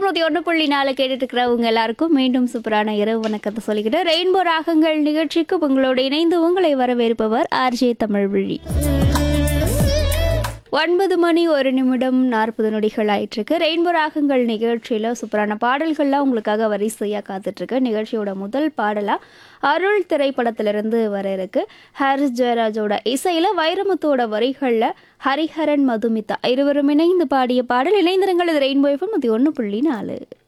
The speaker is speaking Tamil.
101.4 கேட்டுட்டு இருக்கிறவங்க எல்லாருக்கும் மீண்டும் சூப்பரான இரவு வணக்கத்தை சொல்லிக்கிட்டு ரெயின்போ ராகங்கள் நிகழ்ச்சிக்கு உங்களோட இணைந்து உங்களை வரவேற்பவர் ஆர்ஜே தமிழ்விழி. 9:01 ஆயிட்டிருக்கு. ரெயின்போ ராகங்கள் நிகழ்ச்சியில் சூப்பரான பாடல்கள்லாம் உங்களுக்காக வரிசையாக காத்துட்ருக்கு. நிகழ்ச்சியோட முதல் பாடலாக அருள் திரைப்படத்திலிருந்து வர இருக்கு. ஹாரிஸ் ஜெயராஜோட இசையில் வைரமுத்தோட வரிகளில் ஹரிஹரன் மதுமிதா இருவரும் இணைந்து பாடிய பாடல். இணைந்திருங்கள். இது ரெயின்போ எஃப்எம் 101.4.